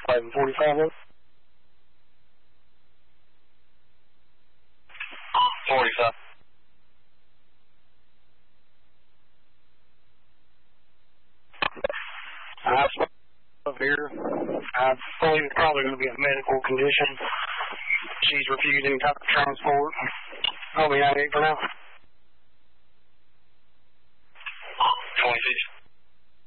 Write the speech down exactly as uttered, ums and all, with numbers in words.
eleven forty-five. forty-five. I spoke up here. I believe it's probably going to be a medical condition. She's refused any type of transport. I'll be out here for now. twenty-six.